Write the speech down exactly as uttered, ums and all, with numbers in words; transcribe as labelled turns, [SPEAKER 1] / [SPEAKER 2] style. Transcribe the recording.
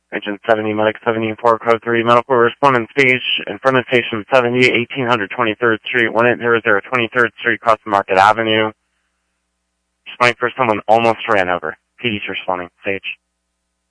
[SPEAKER 1] Agent seventy, Medic seventy-four, Code three, Medical Respondent Stage, in front of Station seventy, eighteen hundred twenty-third Street, one eight zero zero twenty-third Street, across Market Avenue. Responding for someone almost ran over. P D's responding. Sage.